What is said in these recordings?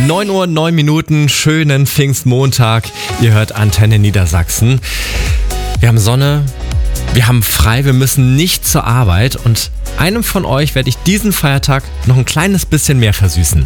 9 Uhr, 9 Minuten, schönen Pfingstmontag. Ihr hört Antenne Niedersachsen. Wir haben Sonne, wir haben frei, wir müssen nicht zur Arbeit und einem von euch werde ich diesen Feiertag noch ein kleines bisschen mehr versüßen.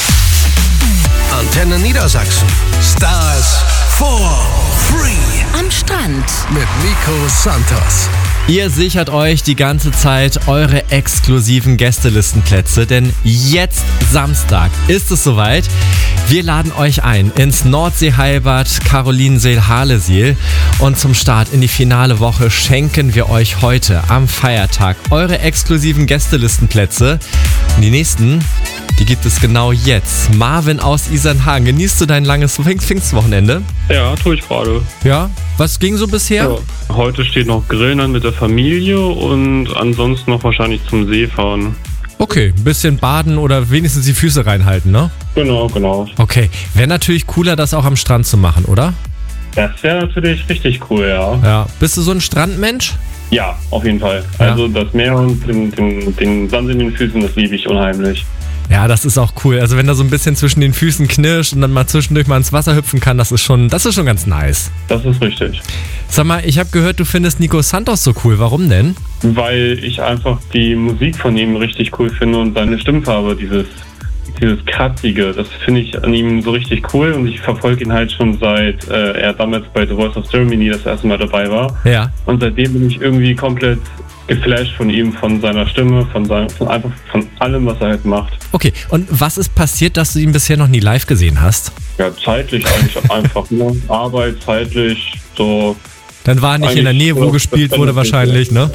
Antenne Niedersachsen. Stars for free. Am Strand. Mit Nico Santos. Ihr sichert euch die ganze Zeit eure exklusiven Gästelistenplätze, denn jetzt Samstag ist es soweit. Wir laden euch ein ins Nordseeheilbad Carolinenseel-Harlesiel und zum Start in die finale Woche schenken wir euch heute am Feiertag eure exklusiven Gästelistenplätze. Und die nächsten, die gibt es genau jetzt. Marvin aus Isernhagen, genießt du dein langes Pfingstwochenende? Ja, tue ich gerade. Ja? Was ging so bisher? Ja. Heute steht noch Grillen an mit der Familie und ansonsten noch wahrscheinlich zum See fahren. Okay, ein bisschen baden oder wenigstens die Füße reinhalten, ne? Genau. Okay, wäre natürlich cooler, das auch am Strand zu machen, oder? Das wäre natürlich richtig cool, ja. Ja. Bist du so ein Strandmensch? Ja, auf jeden Fall. Ja. Also das Meer und den Sand in den Füßen, das liebe ich unheimlich. Ja, das ist auch cool. Also wenn da so ein bisschen zwischen den Füßen knirscht und dann mal zwischendurch mal ins Wasser hüpfen kann, das ist schon ganz nice. Das ist richtig. Sag mal, ich habe gehört, du findest Nico Santos so cool. Warum denn? Weil ich einfach die Musik von ihm richtig cool finde und seine Stimmfarbe, dieses Kratzige, das finde ich an ihm so richtig cool und ich verfolge ihn halt schon seit er damals bei The Voice of Germany das erste Mal dabei war. Ja. Und seitdem bin ich irgendwie komplett geflasht von ihm, von seiner Stimme, von allem, was er halt macht. Okay, und was ist passiert, dass du ihn bisher noch nie live gesehen hast? Ja, zeitlich eigentlich einfach nur Arbeit, zeitlich so. Dann war er nicht in der Nähe, wo gespielt wurde wahrscheinlich, ne?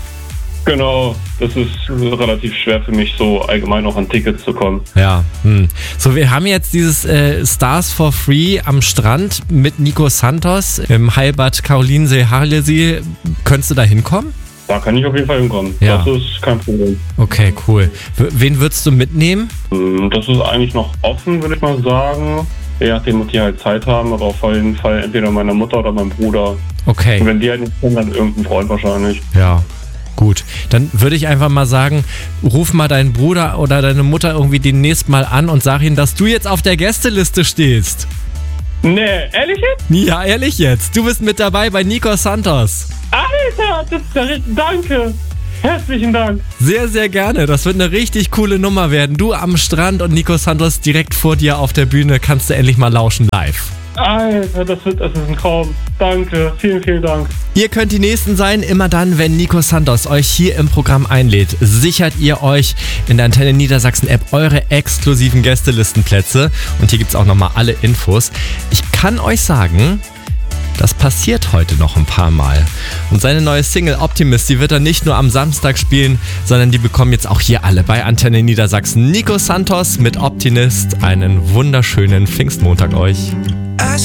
Genau, das ist relativ schwer für mich, so allgemein auch an Tickets zu kommen. Ja, So, wir haben jetzt dieses Stars for Free am Strand mit Nico Santos im Heilbad Carolinensee-Harlesiel. Könntest du da hinkommen? Da kann ich auf jeden Fall hinkommen. Ja. Das ist kein Problem. Okay, cool. Wen würdest du mitnehmen? Das ist eigentlich noch offen, würde ich mal sagen. Je nachdem, ob die halt Zeit haben, aber auf jeden Fall entweder meine Mutter oder mein Bruder. Okay. Und wenn die halt nicht können, dann irgendein Freund wahrscheinlich. Ja, gut. Dann würde ich einfach mal sagen, ruf mal deinen Bruder oder deine Mutter irgendwie demnächst mal an und sag ihnen, dass du jetzt auf der Gästeliste stehst. Nee, ehrlich jetzt? Ja, ehrlich jetzt. Du bist mit dabei bei Nico Santos. Alter, das ist ja richtig, danke. Herzlichen Dank. Sehr, sehr gerne. Das wird eine richtig coole Nummer werden. Du am Strand und Nico Santos direkt vor dir auf der Bühne. Kannst du endlich mal lauschen live. Alter, das ist ein Traum. Danke, vielen Dank. Ihr könnt die Nächsten sein, immer dann, wenn Nico Santos euch hier im Programm einlädt, sichert ihr euch in der Antenne Niedersachsen App eure exklusiven Gästelistenplätze. Und hier gibt es auch nochmal alle Infos. Ich kann euch sagen, das passiert heute noch ein paar Mal. Und seine neue Single Optimist, die wird er nicht nur am Samstag spielen, sondern die bekommen jetzt auch hier alle bei Antenne Niedersachsen. Nico Santos mit Optimist. Einen wunderschönen Pfingstmontag euch.